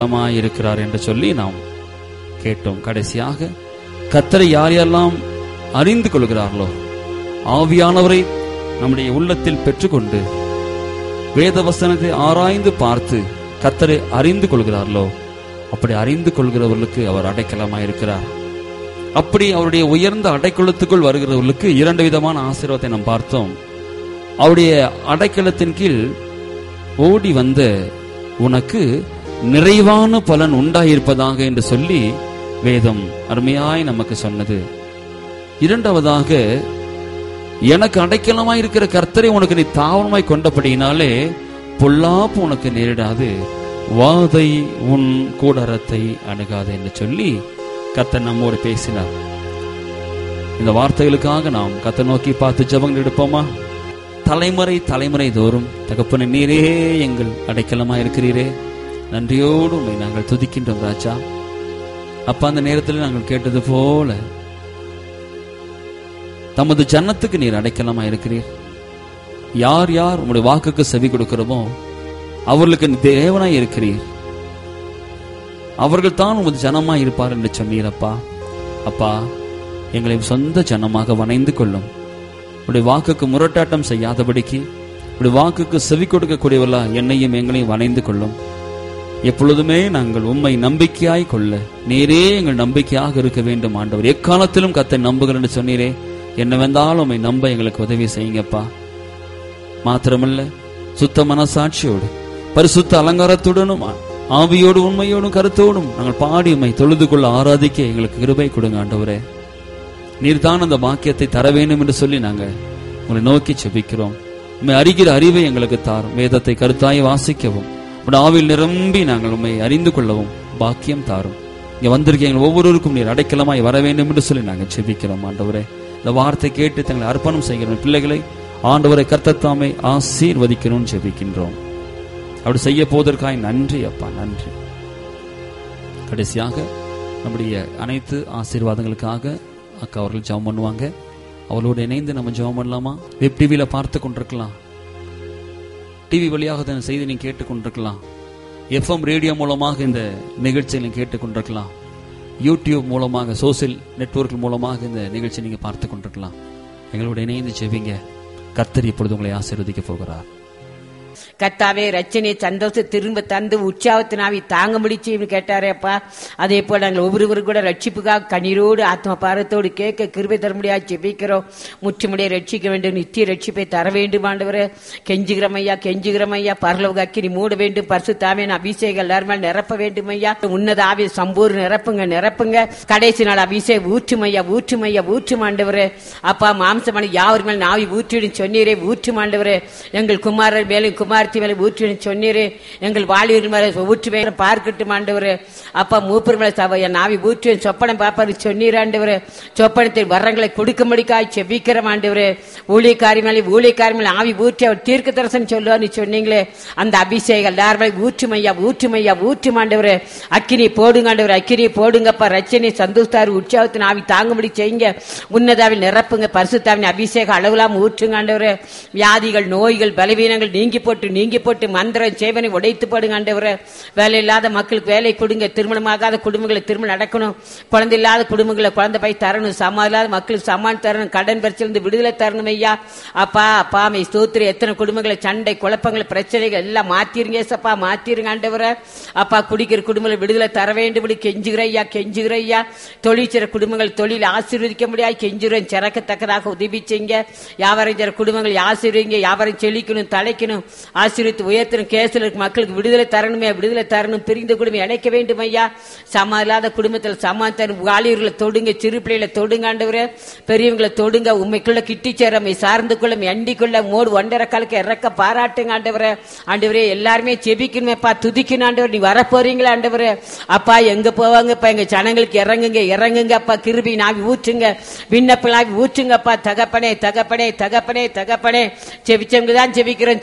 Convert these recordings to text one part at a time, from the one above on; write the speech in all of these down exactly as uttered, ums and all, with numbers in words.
இருக்கிறார் என்று சொல்லி நாம் கேட்டோம். கடைசியாக கர்த்தரை யார் யாரெல்லாம் அறிந்து கொள்கிறார்களோ, ஆவியானவரை நம்முடைய உள்ளத்தில் பெற்றுக்கொண்டு வேத வசனத்தை ஆராய்ந்து பார்த்து கர்த்தரை அறிந்து கொள்கிறார்களோ, அப்படி அறிந்து கொள்கிறவர்களுக்கு அவர் அடைக்கலமாயிருக்கிறார். அப்படி அவருடைய உயர்ந்த அடைக்கலத்துக்குள் வருகிறவர்களுக்கு இரண்டு விதமான ஆசீர்வாதத்தை நாம் பார்த்தோம். அவருடைய அடைக்கலத்தின் கீழ் ஓடி வந்த உனக்கு நிறைவான பலன் உண்டாயிருப்பதாக என்று சொல்லி வேதம் அருமையாய் நமக்கு சொன்னது. இரண்டாவதாக, எனக்கு அடைக்கலமாய் இருக்கிற கர்த்தரை உனக்கு நீ தாவரமாய் கொண்டபடியினாலே பொல்லாப்பு உனக்கு நேரிடாது, வாதை உன் கூடாரத்தை அணுகாது என்று சொல்லி கர்த்தர் நம்மோடு பேசினார். இந்த வார்த்தைகளுக்காக நாம் கர்த்தரை நோக்கி பார்த்து ஜெபங்கள் எடுப்போமா? தலைமுறை தலைமுறை தோறும் தகப்பனே, நீரே எங்கள் அடைக்கலமாய் இருக்கிறீரே, நன்றியோடு உண்மை நாங்கள் துதிக்கின்றோம் ராஜா. அப்ப அந்த நேரத்தில் நாங்கள் கேட்டது போல தமது ஜன்னத்துக்கு நீர் அடைக்கலமா இருக்கிறீர். யார் யார் உங்களுடைய வாக்குக்கு செவி கொடுக்கிறோமோ அவர்களுக்கு தேவனாய் இருக்கிறீர். அவர்கள் தான் உமது ஜனமா இருப்பார் என்று சொன்னீரப்பா. அப்பா, எங்களை சொந்த ஜனமாக வணைந்து கொள்ளும். உடைய வாக்குக்கு முரட்டாட்டம் செய்யாதபடிக்கு உடைய வாக்குக்கு செவி கொடுக்கக்கூடியவர்களா என்னையும் எங்களையும் வணைந்து கொள்ளும். எப்பொழுதுமே நாங்கள் உம்மை நம்பிக்கையாய் கொள்ள நீரே எங்கள் நம்பிக்கையாக இருக்க வேண்டும் ஆண்டவர். எக்காலத்திலும் கர்த்தரை நம்புகிறேன் என்று சொன்னீரே, என்னவென்றாலும் உம்மை நம்ப எங்களுக்கு உதவி செய்யுங்கப்பா. மாத்திரமல்ல, சுத்த மனசாட்சியோடு பரிசுத்த அலங்காரத்துடனும் ஆவியோடு உண்மையோடும் கருத்தோடும் நாங்கள் பாடி உம்மை தொழுது கொள்ள ஆராதிக்க எங்களுக்கு கிருபை கொடுங்க ஆண்டவரே. நீர்தான் அந்த பாக்கியத்தை தர வேண்டும் என்று சொல்லி நாங்கள் உங்களை நோக்கி செபிக்கிறோம். உம்மை அறிகிற அறிவை எங்களுக்கு தாரும். வேதத்தை கருத்தாய் வாசிக்கவும் ஆவில் நிரம்பி நாங்கள் உண்மை அறிந்து கொள்ளவும் பாக்கியம் தாரும். இங்க வந்திருக்க எங்கள் ஒவ்வொருவருக்கும் நீர் அடைக்கலமாய் வர வேண்டும் என்று சொல்லி நாங்கள் செபிக்கிறோம் ஆண்டவரே. இந்த வார்த்தை கேட்டு தங்களை அர்ப்பணம் செய்கிற பிள்ளைகளை ஆண்டவரை கர்த்தர் தாமே ஆசீர்வதிக்கணும்னு செபிக்கின்றோம். அப்படி செய்ய போவதற்காக நன்றி அப்பா, நன்றி. கடைசியாக நம்முடைய அனைத்து ஆசீர்வாதங்களுக்காக அக்கா அவர்கள் ஜெபம் பண்ணுவாங்க. அவளோடு இணைந்து நம்ம ஜெபம் பண்ணலாமா? வெப் டிவியில பார்த்து கொண்டிருக்கலாம், டிவி வழியாக இந்த செய்தி நீங்க கேட்டுக்கொண்டிருக்கலாம், எஃப்எம் ரேடியோ மூலமாக இந்த நிகழ்ச்சியை நீங்க கேட்டுக்கொண்டிருக்கலாம், யூடியூப் மூலமாக சோசியல் நெட்வொர்க் மூலமாக இந்த நிகழ்ச்சியை நீங்க பார்த்து கொண்டிருக்கலாம். எங்களோட இணைந்து ஜெபிங்க. கர்த்தர் இப்பொழுது உங்களை ஆசீர்வதிக்க போகிறார். கர்த்தாவே, ரட்சனை சந்தோஷம் திரும்ப தந்து உற்சாகத்தினாவி தாங்க முடிச்சு கேட்டாரேப்பா. அதே போல நாங்கள் ஒவ்வொருவரும் கூட ரட்சிப்புக்காக கண்ணீரோடு ஆத்ம பாரத்தோடு கேட்க கிருபை தர முடியாது ஜெபிக்கிறோம். முற்றுமுடிய ரட்சிக்க வேண்டும், நித்திய ரட்சிப்பை தர வேண்டும் ஆண்டவரே. கெஞ்சுகிறோம் ஐயா, கெஞ்சுகிறோம் ஐயா. பரலோக அக்கினி மூட வேண்டும், பரிசுத்தாவின் அபிஷேகம் எல்லாரும் மேல் நிரப்ப வேண்டும் ஐயா. உன்னத ஆவி சம்பூர்ண நிரப்புங்க, நிரப்புங்க. கடைசி நாள் அபிஷேகம் ஊற்றும் ஐயா, ஊற்றும் ஐயா, ஊற்றும் ஆண்டவரே. அப்பா, மாம்சமான யாவர் மேல் நாவி ஊற்றிடும் சொன்னீரே, ஊற்றும் ஆண்டவரே. எங்கள் குமாரர் மேலும் குமாரத்தி மேலே ஊற்றி சொன்னீரே, எங்கள் வாலிபர் மேலே ஊற்றி வேற பார்க்கட்டும் ஆண்டவரே. அப்பா, மூப்பர் மேலே சபைய நாவி ஊற்றி சொப்பனம் பாப்பாரு சொன்னீர் ஆண்டவரே. சொப்பனத்தில் வரங்களை கொடுக்கும்படிக்காய் செபிக்கிறோம் ஆண்டவரே. ஊழியக்காரி மேலே ஊழியக்காரி மேலே ஆவி ஊற்றி அவர் தீர்க்க தரிசனம் சொல்லுவான்னு சொன்னீங்களே, அந்த அபிஷேகம் எல்லாருமே ஊற்றுமையா ஊற்றுமையா ஊற்றும் ஆண்டவரே. அக்கினி போடுங்க ஆண்டவரே, அக்கினி போடுங்கப்பா. ரச்சனை சந்தோஷத்தாரு உற்சாகத்தின் ஆவி தாங்கும்படி செய்யுங்க. உன்னதாவில் நிரப்புங்க, பரிசுத்தாவின் அபிஷேகம் அளவிலாம் ஊற்றுங்க ஆண்டவரே. வியாதிகள், நோய்கள், பலவீனங்கள் நீங்கி போட்டு நீங்கி போட்டு மந்திரம் சேவனை உடைத்து போடுங்க ஆண்டவரே. வேலை இல்லாத மக்களுக்கு வேலை கொடுங்க. திருமணமாகாத குடும்பங்களை திருமணம் நடக்கணும். குழந்தை இல்லாத குடும்பங்களை குழந்தை போய் தரணும். சமா இல்லாத மக்களுக்கு சமான் தரணும். கடன் பிரச்சனை விடுதலை தரணும் ஐயா. அப்பா அப்பா மை ஸ்தோத்திரம். எத்தனை குடும்பங்களை சண்டை, குழப்பங்கள், பிரச்சனைகள் எல்லாம் மாத்திருங்க சப்பா, மாத்திருங்க ஆண்டவரே. அப்பா, குடிக்கிற குடும்பங்களை விடுதலை தர வேண்டும் கெஞ்சுகிற ஐயா, கெஞ்சுகிற ஐயா. தொழிற்சிற குடும்பங்கள் தொழில் ஆசீர்வதிக்க முடியாது கெஞ்சுகிறேன். சிறக்கத்தக்கதாக உதவி செய்யுங்க. வியாபாரம் செய்கிற குடும்பங்கள் ஆசீர்வதிங்க. வியாபாரம் செழிக்கணும், தலைக்கணும், ஆசீர்வதித்து உயர்த்தணும். கேசில் இருக்க மக்களுக்கு விடுதலை தரணுமே, விடுதலை தரணும். பிரிந்த குடும்பம் இணைக்க வேண்டும் ஐயா. சமா இல்லாத குடும்பத்தில் சமாதானம். வாலிபர்களை தொடுங்க, சிறு பிள்ளைகளை தொடுங்க ஆண்டவரே. பெரியவங்களை தொடுங்க. உண்மைக்குள்ள கிட்டி சேரமை சார்ந்து கொள்ள எண்டிக்குள்ள மோடு ஒன்றரை காலுக்கு இறக்க பாராட்டுங்க ஆண்டவரே. ஆண்டவரே, எல்லாருமே செபிக்கணுமேப்பா, துதிக்கணும் ஆண்டவர். நீ வரப்போறீங்களா ஆண்டவரே? அப்பா, எங்க போவாங்கப்பா? எங்க ஜனங்களுக்கு இறங்குங்க, இறங்குங்க அப்பா. கிருபை நாவி ஊற்றுங்க, விண்ணப்ப நாவி ஊற்றுங்கப்பா. தகப்பனே தகப்பனே தகப்பனே தகப்பனே. செபிச்சவங்க தான் செபிக்கிறோம், செபிக்காத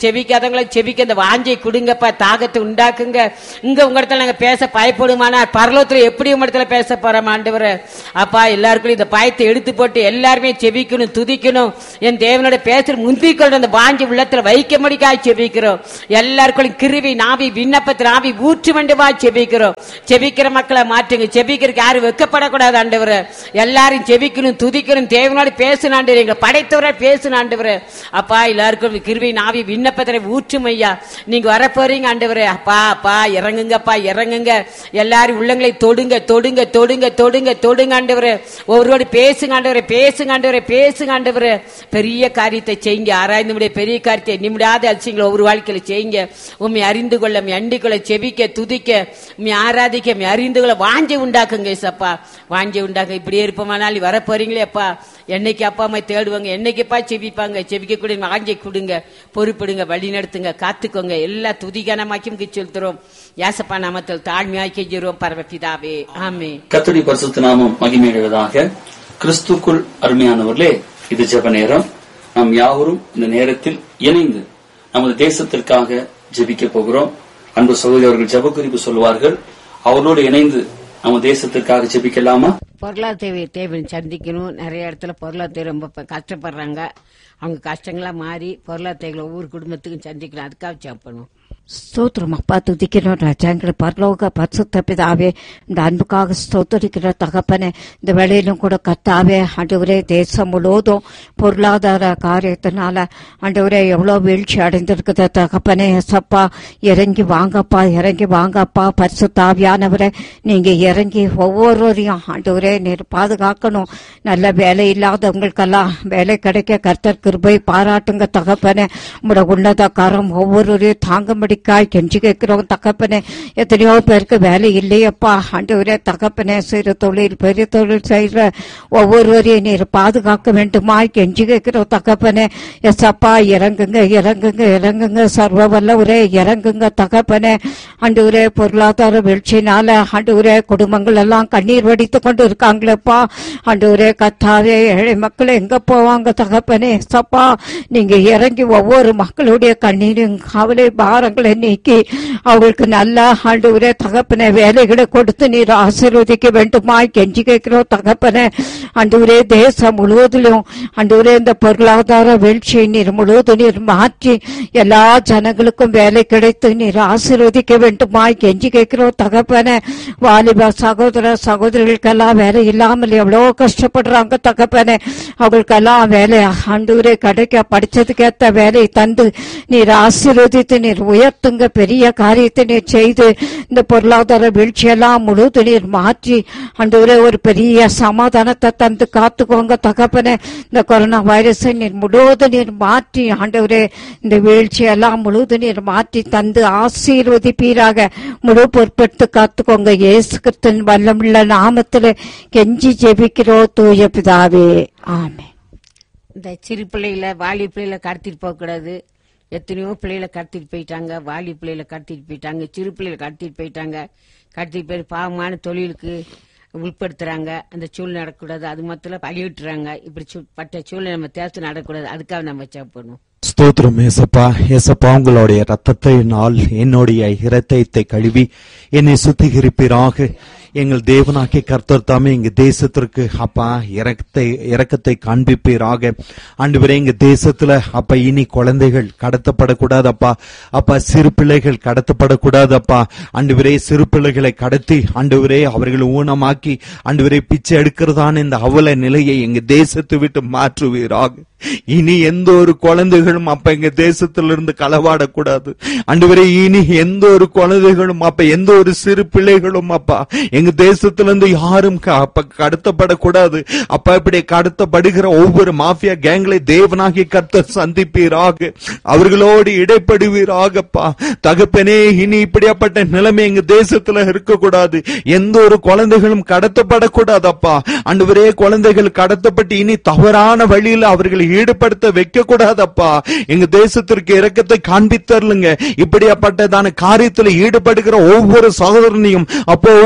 மத்தவங்களை செபிக்க அந்த வாஞ்சை கொடுங்கப்பா, தாகத்தை உண்டாக்குங்க. இங்க உங்க இடத்துல நாங்க பேச பயப்படுமானா பரலோகத்துல எப்படி உங்க இடத்துல பேச போறோம் ஆண்டவரே. அப்பா எல்லாருக்கும் இந்த பயத்தை எடுத்து போட்டு எல்லாருமே செபிக்கணும், துதிக்கணும். என் தேவனோட பேசுற முந்திக்கொண்டு அந்த வாஞ்சி உள்ளத்துல வைக்க முடிக்காய் செபிக்கிறோம். எல்லாருக்கும் கிருவி நாவி விண்ணப்பத்தில் ஆவி ஊற்று வேண்டுமா செபிக்கிறோம். செபிக்கிற மக்களை மாற்றுங்க. செபிக்கிறதுக்கு யாரும் வெக்கப்படக்கூடாது ஆண்டவரே. எல்லாரும் செபிக்கணும், துதிக்கணும், தேவனோட பேசணும் ஆண்டவரே. எங்களை படைத்தவரை பேசணும் ஆண்டவரே. அப்பா எல்லாருக்கும் கிருவி நாவி விண்ணப்பத்திரை ஊற்றும் ஐயா. நீங்க வர போறீங்க ஆண்டவரே. அப்பா அப்பா இறங்குங்கப்பா, இறங்குங்க. எல்லாரும் உள்ளங்களை தொடுங்க, தொடுங்க, தொடுங்க, தொடுங்க, தொடுங்க ஆண்டவரே. ஒவ்வொருவரோடு பேசுங்க ஆண்டவரே, பேசுங்க ஆண்டவரே, பேசுங்க ஆண்டவரே. பெரிய காரியத்தை செய்யுங்க. ஆராய்ந்து முடிய பெரிய காரியத்தை நிமிடாத அதிசயங்களை ஒவ்வொரு வாழ்க்கையில செய்யுங்க. உண்மை அறிந்து கொள்ள, அண்டி கொள்ள, செபிக்க, துதிக்க, உண்மை ஆராதிக்க, அறிந்து கொள்ள வாஞ்சை உண்டாக்குங்க ஏசப்பா, வாஞ்சை உண்டாக்க. இப்படியே இருப்போமானால் வர போறீங்களே அப்பா. என்னைக்கு அப்பா அம்மா தேடுவாங்க, என்னைக்குப்பா செபிப்பாங்க. செபிக்கக்கூடிய வாஞ்சை கொடுங்க, பொறுப்பிடுங்க, வழி நடத்துங்க, காத்துக்கோங்க. எல்லா துதிகனமாக்கி செலுத்துறோம். யாசப்பா நாமத்தில் தாழ்மையாக்கி ஜெருவோம் பரமபிதாவே, ஆமென். கர்த்தருடைய பரிசுத்த நாமம் மகிமையடைவதாக. கிறிஸ்துக்குள் அருமையானவர்களே, இது ஜெப நேரம். நாம் யாவரும் இந்த நேரத்தில் இணைந்து நமது தேசத்திற்காக ஜெபிக்க போகிறோம். அன்பு சகோதரி அவர்கள் ஜெப குறிப்பு சொல்வார்கள். அவர்களோடு இணைந்து நம்ம தேசத்திற்காக ஜெபிக்கலாமா? பொருளாதார தேவை சந்திக்கணும். நிறைய இடத்துல பொருளாதார ரொம்ப கஷ்டப்படுறாங்க. அவங்க கஷ்டங்களா மாறி பொருளாதார ஒவ்வொரு குடும்பத்துக்கும் சந்திக்கணும். அதுக்காக சாப்பிடணும். ஸ்தோத்திரம் அப்பா, துதிக்கிறோம் ராஜா. எங்களை பரலோக பரிசுத்த பிதாவே, இந்த அன்புக்காக ஸ்தோத்திரிக்கிற தகப்பனே, இந்த வேளையிலும் கூட கர்த்தாவே ஆண்டவரே, தேசம் முழுவதும் பொருளாதார காரியத்தினால ஆண்டவரே எவ்வளவு வீழ்ச்சி அடைந்திருக்குது தகப்பனே. சப்பா இறங்கி வாங்கப்பா, இறங்கி வாங்கப்பா. பரிசுத்த ஆவியானவரே, நீங்க இறங்கி ஒவ்வொருவரையும் ஆண்டவரே நீர் பாதுகாக்கணும். நல்ல வேலை இல்லாதவங்களுக்கெல்லாம் வேலை கிடைக்க கர்த்தர் கிருபை பாராட்டுங்க தகப்பனே. உங்களோட உன்னத காரம் ஒவ்வொருவரையும் தாங்கும்படி கெஞ்சி கேட்கிறோம் தகப்பனே. எத்தனையோ பேருக்கு வேலை இல்லையப்பா ஆண்டவரே தகப்பனே. சிறு தொழில் பெரிய தொழில் செய்யற ஒவ்வொருவரையும் நீர் பாதுகாக்க வேண்டுமா கெஞ்சி கேட்கிறோம் தகப்பனே. எஸ் அப்பா இறங்குங்க, இறங்குங்க, இறங்குங்க. சர்வ வல்லவரே இறங்குங்க தகப்பனே. ஆண்டவரே பொருளாதார வீழ்ச்சினால ஆண்டவரே குடும்பங்கள் எல்லாம் கண்ணீர் வடித்து கொண்டு இருக்காங்களேப்பா. ஆண்டவரே கத்தாவே, ஏழை மக்கள் எங்க போவாங்க தகப்பனே. சப்பா நீங்க இறங்கி ஒவ்வொரு மக்களுடைய கண்ணீரும் கவலை பாரங்களை நீக்கி அவங்களுக்கு நல்ல ஆண்டவரே தகப்பனே வேலைகளை கொடுத்து நீர் ஆசீர்வதிக்க வேண்டுமா கெஞ்சி கேட்கிறோம் தகப்பனே. ஆண்டவரே தேசம் முழுவதிலும் ஆண்டவரே இந்த பொருளாதார வீழ்ச்சியை நீர் முழுவதும் நீர் மாற்றி எல்லா ஜனங்களுக்கும் வேலை கிடைத்து நீர் ஆசீர்வதிக்க வேண்டுமா கெஞ்சி கேட்கிறோம் தகப்பனே. வாலிப சகோதர சகோதரிகளுக்கெல்லாம் வேலை இல்லாமல் எவ்வளவோ கஷ்டப்படுறாங்க தகப்பனே. அவங்களுக்கெல்லாம் வேலை ஆண்டவரே கிடைக்க படிச்சதுக்கு ஏற்ற வேலை தந்து நீர் ஆசீர்வதித்து நீர் உயர்த்துங்க. பெரிய காரியத்தை நீர் செய்து இந்த பொருளாதார வீழ்ச்சியெல்லாம் முழுவதும் நீர் மாற்றி ஆண்டவரே ஒரு பெரிய சமாதானத்தை தந்து காத்துக்கோங்க தகப்பனே. இந்த கொரோனா வைரஸை நீர் முழுவதும் நீர் மாற்றி ஆண்டவரே இந்த வீழ்ச்சியெல்லாம் முழுவதும் நீர் மாற்றி தந்து ஆசீர்வதிப்பீராக. முழு பொறுப்பெடுத்து காத்துக்கோங்க. இயேசு கிறிஸ்துவின் வல்லமுள்ள நாமத்தில் கெஞ்சி ஜெபிக்கிறோம் தூய பிதாவே, ஆமென். இந்த சிறு பிள்ளைகளை வாலி பிள்ளைகளை கடத்திட்டு போக கூடாது. எத்தனையோ பிள்ளைகளை கடத்திட்டு போயிட்டாங்க. வாலி பிள்ளைகளை கடத்திட்டு போயிட்டாங்க. சிறு பிள்ளைகளை கடத்திட்டு போயிட்டாங்க. கடத்திட்டு போய் பாவமான தொழிலுக்கு உட்படுத்துறாங்க. அந்த சூழ்நிலை நடக்கூடாது. அது மொத்தம் பழிவிட்டுறாங்க. இப்படி பட்ட சூழ்நிலை நம்ம தேர்த்து நடக்கூடாது. அதுக்காக நம்ம சாப்பிடணும். ஸ்தோத்திரம் ஏசப்பா. ஏசப்பா உங்களுடைய ரத்தத்தினால் என்னுடைய இரத்தத்தை கழுவி என்னை சுத்திகரிப்பீராக. எங்கள் தேவனாகிய கர்த்தர் தாமே எங்க தேசத்திற்கு அப்பா இரக்கத்தை இரக்கத்தை காண்பிப்பீராக. ஆண்டவரே எங்க தேசத்துல அப்பா இனி குழந்தைகள் கடத்தப்படக்கூடாதப்பா. அப்பா சிறு பிள்ளைகள் கடத்தப்படக்கூடாதப்பா. ஆண்டவரே சிறு பிள்ளைகளை கடத்தி ஆண்டவரே அவர்களை ஊனமாக்கி ஆண்டவரே பிச்சை எடுக்கிறதான இந்த அவல நிலையை எங்க தேசத்தை விட்டு மாற்றுவீராக. இனி எந்த ஒரு குழந்தைகளும் அப்ப எங்க தேசத்திலிருந்து களவாடக்கூடாது ஆண்டவரே. இனி எந்த ஒரு குழந்தைகளும் அப்ப எந்த ஒரு சிறு பிள்ளைகளும் அப்பா எங்க தேசத்திலிருந்து யாரும் அப்ப கடத்தப்படக்கூடாது அப்பா. இப்படி கடத்தப்படுகிற ஒவ்வொரு மாஃபியா கேங்களை தேவனாகிய கர்த்தர் சந்திப்பீராக. அவர்களோடு இடைப்படுவீராகப்பா தகப்பனே. இனி இப்படியாப்பட்ட நிலைமை எங்க தேசத்துல இருக்கக்கூடாது. எந்த ஒரு குழந்தைகளும் கடத்தப்படக்கூடாதப்பா ஆண்டவரே. குழந்தைகள் கடத்தப்பட்டு இனி தவறான வழியில் அவர்களை ஈடுபடுத்த வைக்க கூடாதப்பா. எங்க தேசத்திற்கு இரக்கத்தை காண்பித்தருளுங்க. இப்படியாப்பட்டதான காரியத்தில் ஈடுபடுகிற ஒவ்வொரு சகோதரனையும் அப்போ ஒவ்வொரு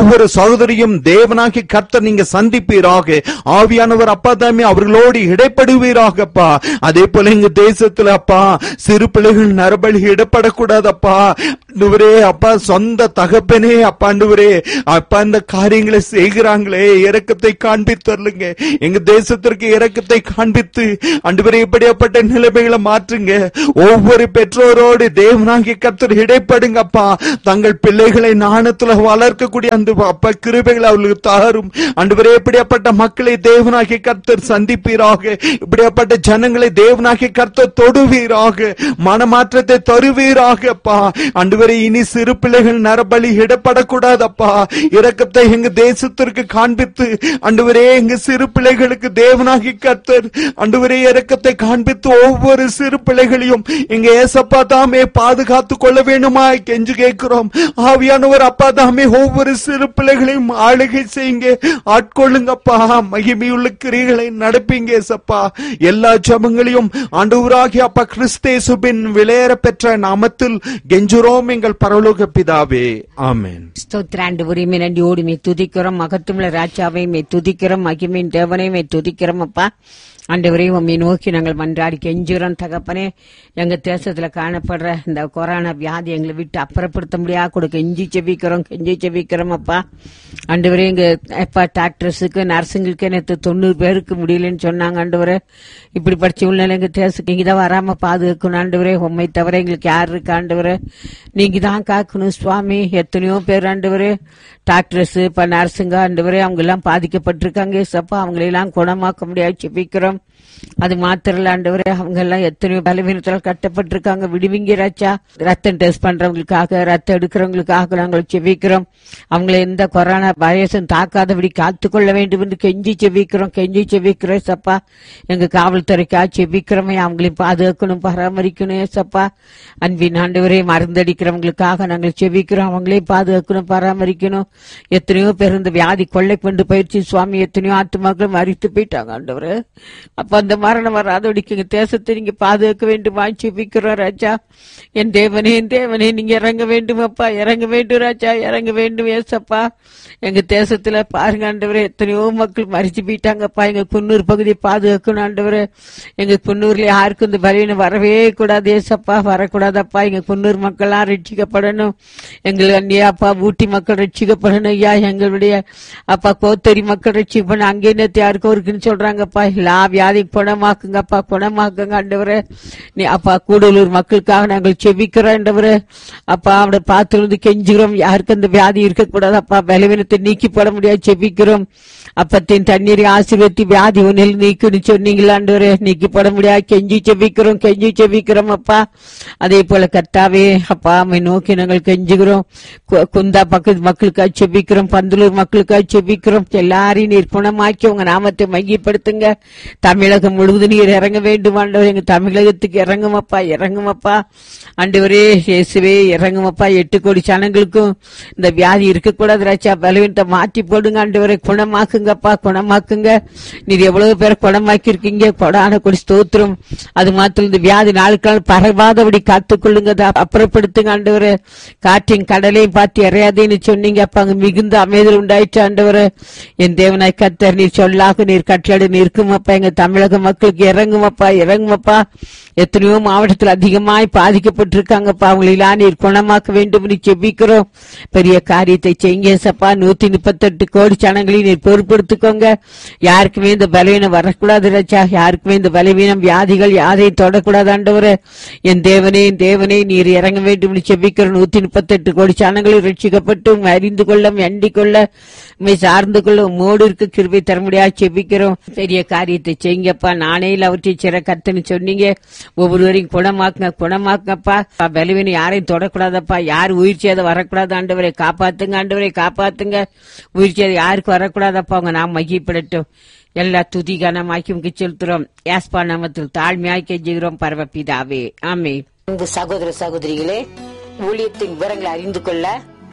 சகோதரியும் தேவனாகி கர்த்தர் நீங்க சந்திப்பீராக. ஆவியானவர் அப்பா தாமே அவர்களோடு இடைப்படுவீராகப்பா. அதே போல எங்க தேசத்துல அப்பா சிறு பிள்ளைகள் நரபலி இடப்படக்கூடாதப்பா. ஆண்டவரே அப்பா சொந்த தகப்பனே அப்பா ஆண்டவரே அப்பா இந்த காரியங்களை செய்கிறாங்களே, இரக்கத்தை காண்பித்தருளுங்க. எங்க தேசத்திற்கு இரக்கத்தை காண்பித்து ஆண்டவரே இப்படியாப்பட்ட நிலைமைகளை மாற்றுங்க. ஒவ்வொரு பெற்றோரோடு தேவனாகிய கர்த்தர் இடைப்படுங்கப்பா. தங்கள் பிள்ளைகளை நாணத்துல வளர்க்கக்கூடிய அந்த அப்பா கிருபைகளை அவர்களுக்கு தாரும். ஆண்டவரே இப்படியாப்பட்ட மக்களை தேவனாகிய கர்த்தர் சந்திப்பீராக. இப்படியாப்பட்ட ஜனங்களை தேவனாகிய கர்த்தர் தொடுவீராக. மனமாற்றத்தை தருவீராகப்பா. ஆண்டவரே இனி சிறு பிள்ளைகள் நரபலி இடப்படக்கூடாதப்பா. இரக்கத்தை எங்க தேசத்திற்கு காண்பித்து ஆண்டவரே எங்க சிறு பிள்ளைகளுக்கு தேவனாகிய கர்த்தர் ஆண்டவரே இரக்கத்தை காண்பித்து ஒவ்வொரு சிறு பிள்ளைகளையும் எங்க ஏசப்பா தாமே பாதுகாத்து கொள்ள வேண்டுமா கெஞ்சு கேட்கிறோம். ஆவியானவர் அப்பா தாமே ஒவ்வொரு சிறு பிள்ளைகளையும் ஆளுகை செய்யுங்க, ஆட்கொள்ளுங்கப்பா. மகிமையுள்ள கிரிகளை நடப்பீங்க ஏசப்பா. எல்லா ஜெபங்களையும் ஆண்டவராகிய அப்பா கிறிஸ்தேசுவின் விலையேற பெற்ற நாமத்தில் கெஞ்சுறோம் எங்கள் பரலோக பிதாவே, ஆமென். ஸ்தோத்திராண்டு உரிமை நன்றியோடு மே துதிக்கிறோம். மகத்துவமுள்ள ராஜாவை மே துதிக்கிறோம். மகிமையின் தேவனை மே துதிக்கிறோம் அப்பா. ஆண்டவரே உம்மை நோக்கி நாங்கள் மன்றாடி கெஞ்சுறோம் தகப்பனே. எங்க தேசத்துல காணப்படுற இந்த கொரோனா வியாதி எங்களை விட்டு அப்புறப்படுத்த முடியா கூட கெஞ்சி செபிக்கிறோம், கெஞ்சி செபிக்கிறோம் அப்பா. ஆண்டவரே எங்க எப்பா டாக்டர்ஸுக்கு நர்ஸுங்களுக்கு நேற்று தொண்ணூறு பேருக்கு முடியலன்னு சொன்னாங்க. ஆண்டவரே இப்படி படிச்ச உள்ள எங்க தேசத்துக்கு இங்கதான் வராம பாதுகாக்கணும். ஆண்டவரே உண்மை தவிர எங்களுக்கு யாரு இருக்கு ஆண்டவரே, நீங்க தான் காக்கணும் சுவாமி. எத்தனையோ பேர் ஆண்டவரே டாக்டர்ஸ் இப்ப நர்ஸுங்க ஆண்டவரே அவங்க எல்லாம் பாதிக்கப்பட்டிருக்காங்க சப்பா. அவங்களெல்லாம் குணமாக்க முடியாது செபிக்கிறோம். அது மாத்திரம் ஆண்டவரே அவங்க எல்லாம் எத்தனையோ பலவீனத்தால் கட்டப்பட்டிருக்காங்க. விடுவிங்க ராச்சா. ரத்தம் டெஸ்ட் பண்றவங்களுக்காக ரத்தம் எடுக்கிறவங்களுக்காக நாங்கள் செபிக்கிறோம். அவங்களை எந்த கொரோனா வைரஸும் தாக்காதபடி காத்துக்கொள்ள வேண்டும் என்று கெஞ்சி செபிக்கிறோம், கெஞ்சி செபிக்கிறோம் சப்பா. எங்க காவல்துறைக்கா செபிக்கிறோமே அவங்களையும் பாதுகாக்கணும், பராமரிக்கணும் சப்பா. அன்பின் ஆண்டவரே மருந்தடிக்கிறவங்களுக்காக நாங்கள் செபிக்கிறோம், அவங்களையும் பாதுகாக்கணும், பராமரிக்கணும். எத்தனையோ பேர் இந்த வியாதி கொள்ளை கொண்டு போயிடுச்சு சுவாமி. எத்தனையோ ஆத்துமாக்களும் மறித்து போயிட்டாங்க ஆண்டவரே. அப்ப அந்த மரணம் வராதபடிக்கு எங்க தேசத்தை நீங்க பாதுகாக்க வேண்டுமா செபிக்கிறோம் ராஜா. என் தேவனே, என் தேவனே நீங்க இறங்க வேண்டும் அப்பா, இறங்க வேண்டும் ராஜா, இறங்க வேண்டும் ஏசப்பா. எங்க தேசத்துல பாருங்க ஆண்டவரே எத்தனையோ மக்கள் மறிச்சு போயிட்டாங்கப்பா. எங்க குன்னூர் பகுதியை பாதுகாக்கணும் ஆண்டவரே. எங்க குன்னூர்ல யாருக்கும் இந்த பலவீனம் வரவே கூடாது ஏசப்பா, வரக்கூடாதப்பா. எங்க குன்னூர் மக்கள்லாம் ரட்சிக்கப்படணும். எங்கள் அண்ணியாப்பா ஊட்டி மக்கள் ரட்சிக்கப்படணும் ஐயா. எங்களுடைய அப்பா கோத்தரி மக்கள் ரட்சிக்கப்படணும். அங்கே நேற்று யாருக்கும் இருக்குன்னு சொல்றாங்கப்பா. எல்லா வியாதி குணமாக்குங்கப்பா, குணமாக்குங்க ஆண்டவரே. நீ அப்பா கூடலூர் மக்களுக்காக நாங்கள் செபிக்கிறோம் ஆண்டவரே. அப்பா அவனை பார்த்து கெஞ்சுகிறோம். யாருக்கு அந்த வியாதி இருக்கக்கூடாது அப்பா. பலவீனத்தை நீக்கி போட முடியாது செபிக்கிறோம். அப்பத்தின் தண்ணீரை ஆசீர்வதித்து வியாதி ஒன்னில் நீக்குன்னு சொன்னீங்களா ஆண்டவரே. நீக்கி போட முடியாது கெஞ்சி செபிக்கிறோம், கெஞ்சி செபிக்கிறோம் அப்பா. அதே போல கர்த்தாவே அப்பா அம்மை நோக்கி நாங்கள் கெஞ்சுகிறோம். குந்தா பக்கத்து மக்களுக்காக செபிக்கிறோம், பந்தலூர் மக்களுக்காக செபிக்கிறோம். எல்லாரையும் நீர் குணமாக்கி உங்க நாமத்தை மையப்படுத்துங்க. தமிழகம் முழுவதும் நீர் இறங்க வேண்டும் ஆண்டவரே. எங்க தமிழகத்துக்கு இறங்குமப்பா, இறங்குமப்பா ஆண்டவரே. இயேசுவே இறங்குமப்பா. எட்டு கோடி ஜனங்களுக்கும் இந்த வியாதி இருக்கக்கூடாது ராஜா. பலவீனத்தை மாற்றி போடுங்க ஆண்டவரே. குணமாக்குங்கப்பா, குணமாக்குங்க. நீர் எவ்வளவு பேரை குணமாக்கி இருக்கீங்க, கொடான கொடி ஸ்தோத்திரம். அது மாத்திரம் இந்த வியாதி நாளுக்கு நாள் பரவாதபடி காத்துக்கொள்ளுங்க, அப்புறப்படுத்துங்க ஆண்டவரே. காற்றின் கடலையும் பார்த்து இறையாதேன்னு சொன்னீங்க அப்பா. அங்க மிகுந்த அமைதல் உண்டாயிற்று ஆண்டவரே. என் தேவனாய் கர்த்தர் நீர் சொல்லாக நீர் கட்டளை நிற்குமப்பா. எங்க தமிழக மக்களுக்கு இறங்குமப்பா, இறங்குமப்பா. எத்தனையோ மாவட்டத்தில் அதிகமாய் பாதிக்கப்பட்டிருக்காங்கப்பா. அவங்களெல்லாம் நீர் குணமாக்க வேண்டும் நீ செபிக்கிறோம். பெரிய காரியத்தை செய்யுங்க சப்பா. நூத்தி முப்பத்தி எட்டு கோடி ஜனங்களையும் நீர் பொறுப்படுத்திக்கோங்க. யாருக்குமே இந்த பலவீனம் வரக்கூடாது ராஜா. யாருக்குமே இந்த பலவீனம் வியாதிகள் யாரையும் தொடக்கூடாது ஆண்டவரே. என் தேவனே, என் தேவனே நீர் இறங்க வேண்டும் நீ செபிக்கிறோம். நூத்தி முப்பத்தி எட்டு கோடி ஜனங்களும் ரட்சிக்கப்பட்டு அறிந்து கொள்ள, எண்டி கொள்ள, உண்மை சார்ந்து கொள்ள உம்மோடு இருக்க கிருபை தர முடியாது செபிக்கிறோம். பெரிய காரியத்தை செய்யுங்கப்பா. நானேல அவற்றை சிற கத்துன்னு சொன்னீங்க. ஒவ்வொருவரையும் குணமாக்குங்க, குணமாக்குங்கப்பா. பலவீனம் யாரையும் தொடக்கூடாதப்பா. யார் உயிர் சேதம் வரக்கூடாது ஆண்டவரை. காப்பாத்துங்க ஆண்டவரை, காப்பாத்துங்க. உயிர் சேதம் யாருக்கு வரக்கூடாதப்பா. அவங்க நாம் மகிப்படட்டும். எல்லா துதிகான மாக்கி செலுத்துறோம். யாஸ்பா நாமத்தில் தாழ்மையாய் கெஞ்சுகிறோம் பரமபிதாவே, ஆமென். அன்பு சகோதர சகோதரிகளே, ஊழியத்தின் விவரங்களை அறிந்து கொள்ள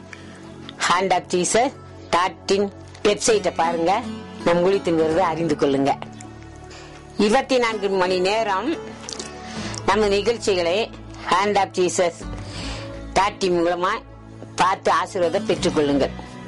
hand of Jesus dot in வெப்சைட்டை பாருங்க. நம் ஊழியத்தின் விவரத்தை அறிந்து கொள்ளுங்க. இருபத்தி நான்கு மணி நேரம் நம்ம நிகழ்ச்சிகளை hand of Jesus dot in மூலமா பார்த்து ஆசீர்வாதம் பெற்றுக் கொள்ளுங்கள்.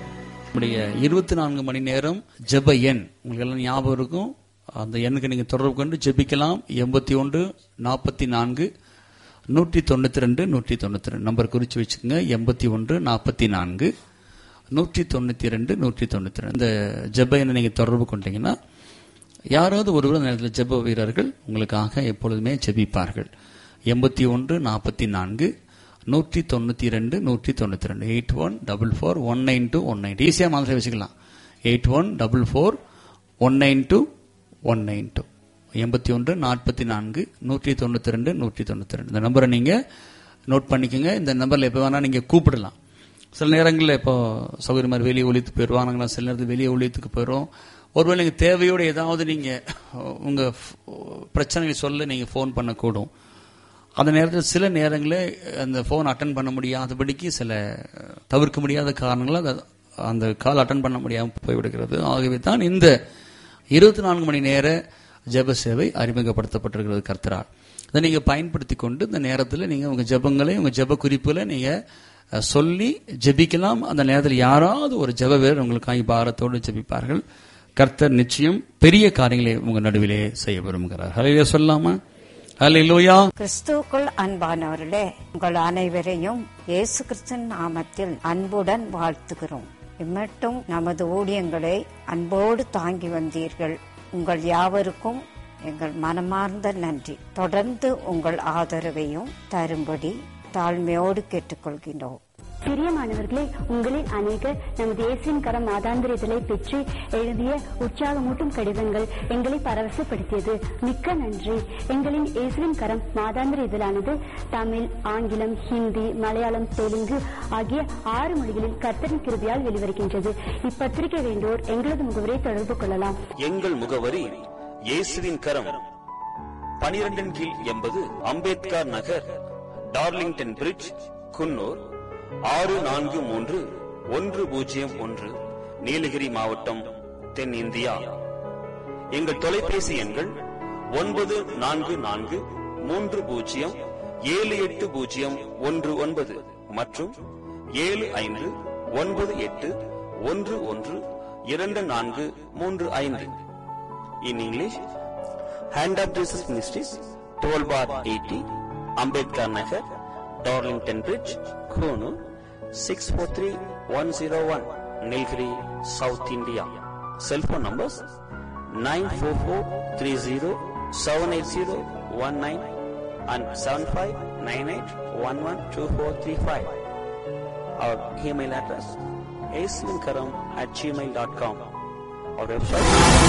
நம்முடைய இருபத்தி நான்கு மணி நேரம் ஜெப எண் உங்களுக்கு எல்லாம் ஞாபகம் இருக்கும். அந்த எண்ணுக்கு நீங்க தொடர்பு கொண்டு ஜெபிக்கலாம். எண்பத்தி ஒன்று நாற்பத்தி நான்கு நூற்றி தொண்ணூத்தி ரெண்டு நூற்றி தொண்ணூத்தி ரெண்டு நம்பர் குறிச்சு வச்சுக்கோங்க. எண்பத்தி ஒன்று நாற்பத்தி நான்கு நூற்றி தொண்ணூத்தி ரெண்டு நூற்றி தொண்ணூத்தி ரெண்டு இந்த ஜெப எண்ணை நீங்க தொடர்பு கொண்டீங்கன்னா யாராவது ஒருவர் அந்த நேரத்தில் ஜெப வீரர்கள் உங்களுக்காக எப்பொழுதுமே ஜெபிப்பார்கள். எண்பத்தி ஒன்று நாற்பத்தி நான்கு நூற்றி தொண்ணூத்தி ரெண்டு நூற்றி தொண்ணூத்தி ரெண்டு eight one double four one nine two one nine ஈஸியா மாதிரி வச்சுக்கலாம். Eight one double four one nine two one nine two எண்பத்தி ஒன்று நாற்பத்தி நான்கு நூற்றி தொண்ணூத்தி ரெண்டு நூற்றி தொண்ணூத்தி ரெண்டு இந்த நம்பரை நீங்க நோட் பண்ணிக்கோங்க. இந்த நம்பர்ல எப்ப வேணா நீங்க கூப்பிடலாம். சில நேரங்களில் இப்போ சௌகரியமா வெளியே ஒழித்து போயிடுவாங்க, சில நேரத்தில் வெளியே ஒழித்துக்கு போயிடும். ஒருவேளை நீங்க தேவையோடு ஏதாவது நீங்க உங்க பிரச்சனைகளை சொல்ல நீங்க போன் பண்ணக்கூடும். அந்த நேரத்தில் சில நேரங்களில் அந்த போன் அட்டன் பண்ண முடியாதபடிக்கு சில தவிர்க்க முடியாத காரணங்களால் அந்த கால் அட்டன் பண்ண முடியாமல் போய்விடுகிறது. ஆகவே தான் இந்த இருபத்தி நான்கு மணி நேர ஜெப சேவை அறிமுகப்படுத்தப்பட்டிருக்கிறது கர்த்தரால். இதை நீங்க பயன்படுத்தி கொண்டு இந்த நேரத்தில் நீங்க உங்க ஜெபங்களை உங்க ஜெப குறிப்புகளை நீங்க சொல்லி ஜெபிக்கலாம். அந்த நேரத்தில் யாராவது ஒரு ஜெப வீரர் உங்களுக்காக பாரத்தோடு ஜெபிப்பார்கள். கர்த்தர் நிச்சயம் பெரிய காரியங்களை உங்க நடுவிலே செய்ய விரும்புகிறார். ஹல்லேலூயா சொல்லாமா? ஹல்லேலூயா. கிறிஸ்துவுக்குள் அன்பானவர்களே, உங்கள் அனைவரையும் இயேசு கிறிஸ்துவின் நாமத்தில் அன்புடன் வாழ்த்துகிறோம். இம்மட்டும் நமது ஊழியங்களை அன்போடு தாங்கி வந்தீர்கள். உங்கள் யாவருக்கும் எங்கள் மனமார்ந்த நன்றி. தொடர்ந்து உங்கள் ஆதரவையும் தரும்படி தாழ்மையோடு கேட்டுக்கொள்கின்றோம். பிரியமானவர்களே, உங்களில் அநேகர் நமது இயேசுவின் கரம் மாதாந்திர இதழை பெற்று எழுதிய உற்சாகமூட்டும் கடிதங்கள் எங்களை பரவசப்படுத்தியது. மிக்க நன்றி. எங்களின் இயேசுவின் கரம் மாதாந்திர இதழானது தமிழ், ஆங்கிலம், ஹிந்தி, மலையாளம், தெலுங்கு ஆகிய ஆறு மொழிகளில் கர்த்தரின் கிருபையால் வெளிவருகின்றது. இப்பத்திரிகை வேண்டுவோர் எங்களது முகவரை தொடர்பு கொள்ளலாம். எங்கள் முகவரி இயேசுவின் கரம், பனிரெண்டின் கீழ் எண்பது அம்பேத்கர் நகர், டார்லிங்டன் பிரிட்ஜ், குன்னூர் ஆறு நான்கு மூன்று ஒன்று பூஜ்ஜியம் ஒன்று, நீலகிரி மாவட்டம், தென் இந்தியா. எங்கள் தொலைபேசி எண்கள் ஒன்பது நான்கு நான்கு மூன்று பூஜ்ஜியம் ஏழு எட்டு பூஜ்ஜியம் ஒன்று ஒன்பது மற்றும் ஏழு ஐந்து ஒன்பது எட்டு ஒன்று ஒன்று இரண்டு நான்கு மூன்று ஐந்து. In English, hand of Jesus ministries, twelve bar eighty, Ambedkar Nagar, Darlington bridge, Coonoor six four three one zero one, Nilgiri, south India. Cellphone numbers nine four four three zero seven eight zero one nine and seven five nine eight one one two four three five. Our email address is aislinkaram at gmail dot com. Our website